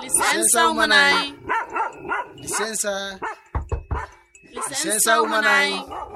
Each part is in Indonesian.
Licença umanai. Licença umanai.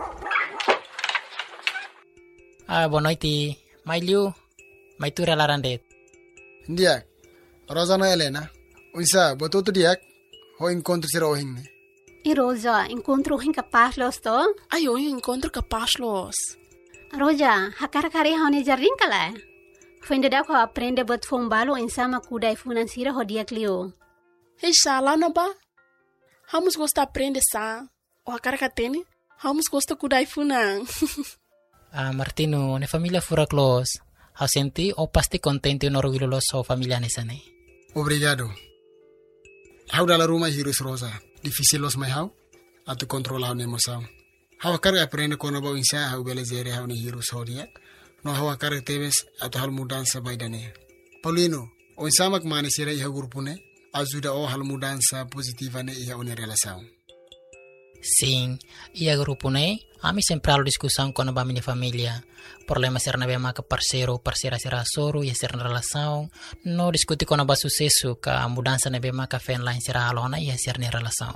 Boa noite. Mai Liu, mai tu relarandet. Ndiak, Rosana Helena, unsa botutu diak, ho encontro sira ohingne. E Rosa, encontro hin capaz los to? Ai, eu encontro capaz los. Rosa, hakar-kari haune jarring kala. Fende da ko aprende bot fombalo insama kudai financiera ho diak Liu. Hei, lá na ba? Vamos gostar aprender sa. O a cara catene, vamos gostar kudai funang. Martino, ne família fura close. Hau senti o pasti contente no orgulho los so família nesane. Obrigado. Hau dala rumah hirus Rosa. Difícil los mai hau, atu controla ne emoção. Hau carga aprende kono ba insa hau belezere hau ne hirus hodia. No hau carga tebes atu hal mudança baidane. Paulino, o insamak mane sira iha grupune, ajuda o hal mudança positiva ne iha une relação. Sim, ia grupo ne, ami sempre halo discussão com a minha família. Problema ser na bema que parceiro será soro e ser na relação. No discutir com a sucesso que a mudança na bema que fen lá em será alona e ser na relação.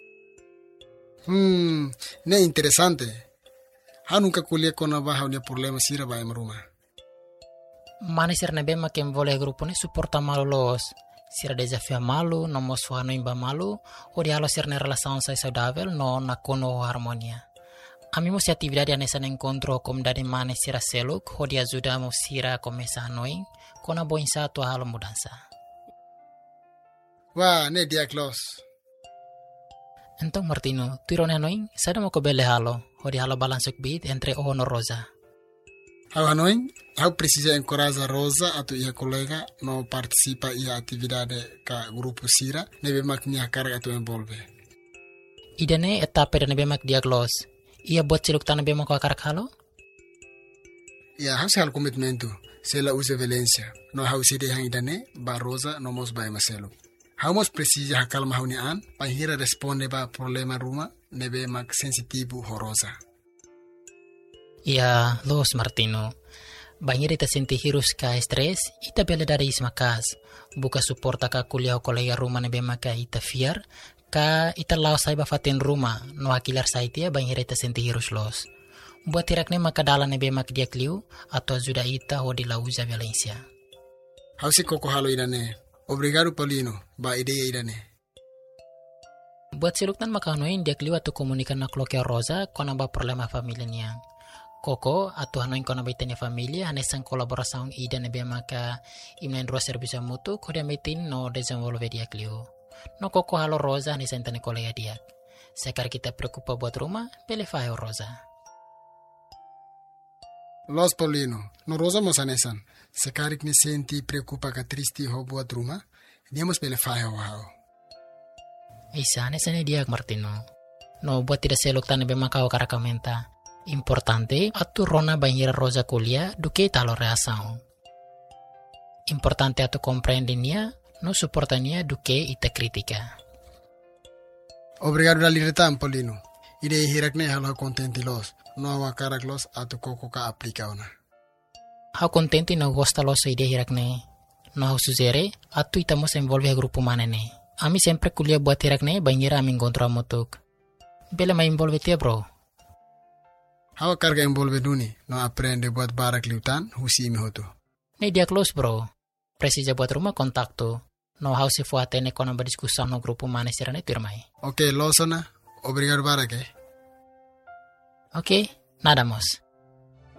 Ne interessante. Ha nunca colhe com a barra o problema sira vai em Roma. Mana ser na bema que envolve grupo ne suporta malo los. Sira desafio malu, no moswa no imba malu, o dialo ser na relação sai saudável, no na kono harmonia. Amimo se atividade nessa encontro como dari mana sira seluk, ho dia ajuda mo sira começar noin, kona boinsa tua halo mudança. Wah, ne dia close. Então Martino, tu irone noin, sada mo ko bele halo, ho dia halo balansuk bit entre o no Rosa. Hau noin, hau precisa encorajar Rosa atau ia colega no participa ia atividade ka grupo sira, nebe mak nia carga tu envolve. Idane etapa de nebe mak dia close. Ia buat ciluk tanah bema ko akar halo? Ya, hau hal komitmentu. Sela usa Valencia. No hau sidi hang idane, ba Rosa no mos ba maselu. Hau mos precisa hakal mahuni an, panghira responde ba problema ruma, nebe mak sensitivo ho Rosa. Ia, los Martino. Banhir ita senti hirus ka stres, ita bela dari ismakas. Buka suporta ka kuliah kolega rumah nebe maka ita fiar, ka ita lao sai bafatin rumah, no akilar saitia banhir ita senti hirus los. Buat tirakne maka dalan nebe mak dia kliu, atau ajuda ita ho di lauza Valencia. Hau si koko halo idane. Obrigado Paulino, ba ideia idane. Buat siluktan maka hanoin dia kliu atau komunikan na kloke Rosa, kona ba problema familia niang. Koko atau hanoin kona baitanya familia hanesan kolaborasaun ida nebe maka imnain roa servisa mutu kodia metin no desenvolve dia kliu. No koko halo Rosa hanesan tane kolega dia. Sekar kita preocupa buat rumah, pele fayo Rosa. Los Paulino, no Rosa mos hanesan. Sekarik ni senti preocupa ka tristi ho buat rumah, niamos pele fayo hao. Isa hanesan dia Martino. No buat tidak selok tane be maka o karakamenta. Importante atu rona banhira Rosa kuliah duke talo reação. Importante atu compreendinia, no suportania duke ita kritika. Obrigado da liretan Paulino. Ide hirakne halo contenti los. No awa karak los atu koko ka aplika ona. Hau contenti no gosta los ide hirakne. No hau suzere atu itamos envolve a grupo manene. Ami sempre kuliah buat hirakne banhira ami encontro amotuk. Bela mai envolve tia bro. Hawa carga envolve duni, no aprende buat barak liutan, husi imi hotu. Ne dia close bro. Precisa buat rumah kontaktu. No hau si fuatene kona berdiskusa no grupo mana sirane turmai. Oke, losona. Obrigado barak Oke, nada mos.